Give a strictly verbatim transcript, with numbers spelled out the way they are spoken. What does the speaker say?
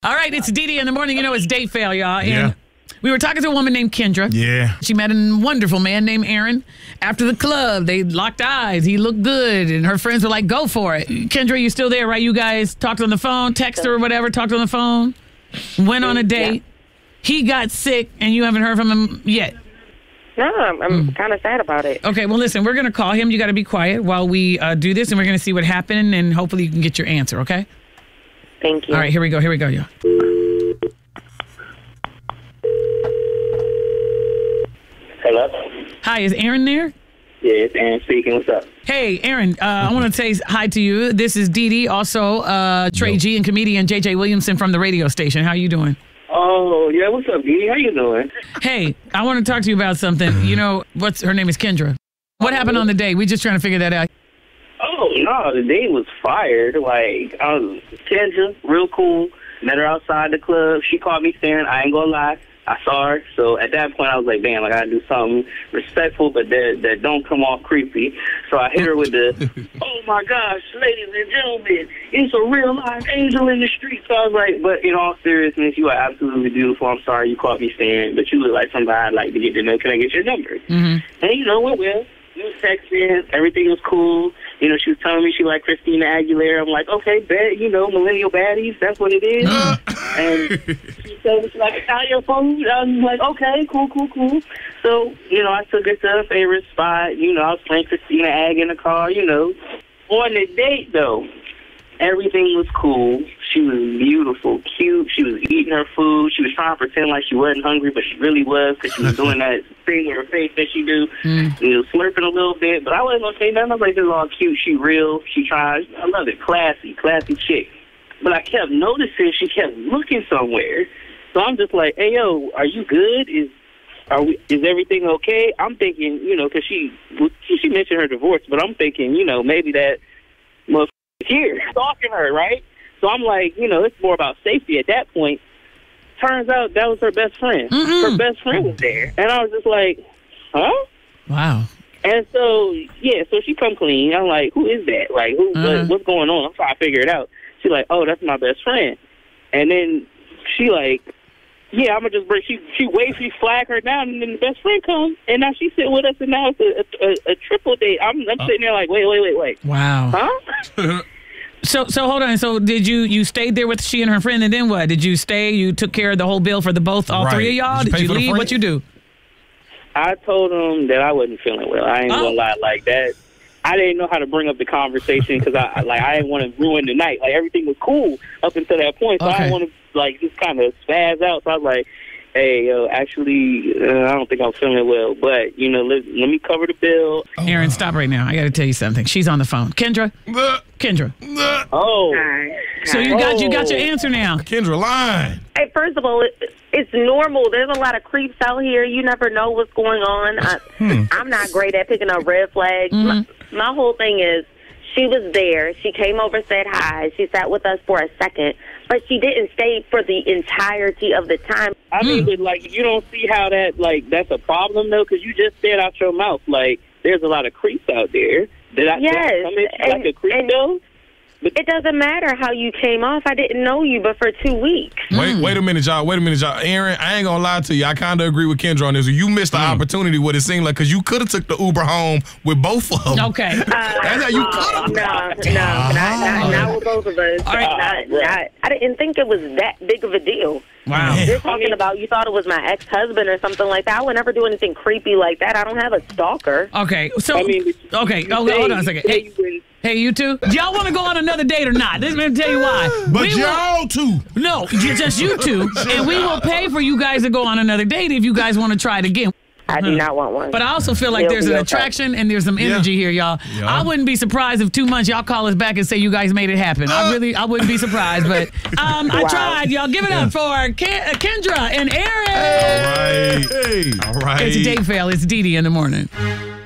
All right, it's Dee Dee in the morning. You know, it's date fail, y'all. And Yeah. we were talking to a woman named Kendra. Yeah. She met a wonderful man named Aaron. After the club, they locked eyes. He looked good, and her friends were like, go for it. Kendra, you still there, right? You guys talked on the phone, text her or whatever, talked on the phone, went on a date. Yeah. He got sick, and you haven't heard from him yet. No, I'm, I'm kind of sad about it. Okay, well, listen, we're going to call him. You got to be quiet while we uh, do this, and we're going to see what happened, and hopefully you can get your answer, okay? Thank you. All right, here we go. Here we go, y'all. Hello? Hi, is Aaron there? Yeah, it's Aaron speaking. What's up? Hey, Aaron, uh, I want to say hi to you. This is Dee Dee, also uh, Trey G and comedian J J Williamson from the radio station. How you doing? Oh, yeah, what's up, Dee? How you doing? Hey, I want to talk to you about something. You know, what's her name is Kendra. What happened on the date? We're just trying to figure that out. Oh, no, the date was fired. Like, I was Kendra, real cool. Met her outside the club. She caught me staring. I ain't gonna lie. I saw her. So at that point, I was like, damn, I gotta do something respectful, but that, that don't come off creepy. So I hit her with the, oh my gosh, ladies and gentlemen, it's a real live angel in the street. So I was like, but in all seriousness, you are absolutely beautiful. I'm sorry you caught me staring, but you look like somebody I'd like to get to know. Can I get your number? Mm-hmm. And you know what, well, we was texting, everything was cool. You know, she was telling me she liked Christina Aguilera. I'm like, okay, bet, you know, millennial baddies, that's what it is. And she told me, she's like, Italian food. I was like, okay, cool, cool, cool. So, you know, I took her to her favorite spot. You know, I was playing Christina Ag in the car, you know. On the date, though, everything was cool. She was beautiful, cute. She was eating her food. She was trying to pretend like she wasn't hungry, but she really was because she was doing that thing with her face that she do. Mm. You know, slurping a little bit. But I wasn't going to say nothing. I was like, this is all cute. She real. She tries. I love it. Classy. Classy chick. But I kept noticing she kept looking somewhere. So I'm just like, hey, yo, are you good? Is are we? Is everything okay? I'm thinking, you know, because she, she mentioned her divorce, but I'm thinking, you know, maybe that motherfucker is here stalking her, right? So I'm like, you know, it's more about safety at that point. Turns out that was her best friend. Mm-hmm. Her best friend was there. And I was just like, huh? Wow. And so, yeah, so she come clean. I'm like, who is that? Like, who? Uh-huh. what, what's going on? I'm trying to figure it out. She's like, oh, that's my best friend. And then she like, yeah, I'm going to just bring, she, she waves, she flag her down, and then the best friend comes, and now she's sitting with us, and now it's a, a, a, a triple date. I'm, I'm uh, sitting there like, wait, wait, wait, wait. Wow. Huh? So, so hold on. So, did you you stayed there with she and her friend, and then what? Did you stay? You took care of the whole bill for the both, all right. three of y'all. Did you, did you for leave? What you do? I told him that I wasn't feeling well. I ain't oh. gonna lie like that. I didn't know how to bring up the conversation because I like I didn't want to ruin the night. Like everything was cool up until that point, so okay. I didn't want to like just kind of spaz out. So I was like, hey, yo, actually, uh, I don't think I'm feeling well, but, you know, let, let me cover the bill. Aaron, stop right now. I got to tell you something. She's on the phone. Kendra? Kendra. Oh. Hi. So you got you got your answer now. Kendra, line. Hey, first of all, it, it's normal. There's a lot of creeps out here. You never know what's going on. I, hmm. I'm not great at picking up red flags. Mm-hmm. My, my whole thing is, she was there. She came over, said hi. She sat with us for a second, but she didn't stay for the entirety of the time. I mean, mm. like, you don't see how that, like, that's a problem, though, because you just said out your mouth, like, there's a lot of creeps out there. Did I yes, come in like a creep, and, though? It doesn't matter how you came off. I didn't know you but for two weeks. Wait, mm. wait a minute, y'all. Wait a minute, y'all. Aaron, I ain't gonna lie to you. I kind of agree with Kendra on this. You missed the mm. opportunity. What it seemed like, because you could have took the Uber home with both of them. Okay, uh, that's how you uh, could have. No, no, not, not, not with both of us. All right. Not, not, I didn't think it was that big of a deal. Wow. You're talking about you thought it was my ex-husband or something like that. I would never do anything creepy like that. I don't have a stalker. Okay, so I mean, okay, oh, hold on a second. Hey, hey, you two, do y'all want to go on another date or not? Let me tell you why. But we y'all will, two. No, just you two, and we will pay for you guys to go on another date if you guys want to try it again. I do not want one. But I also feel like It'll there's an okay. attraction and there's some energy yeah. here, y'all. Yeah. I wouldn't be surprised if two months y'all call us back and say you guys made it happen. I really, I wouldn't be surprised. But um, I wow. tried. Y'all give it up for Ken, uh, Kendra and Aaron. All right. Hey. All right. It's a date fail. It's Dee Dee in the morning.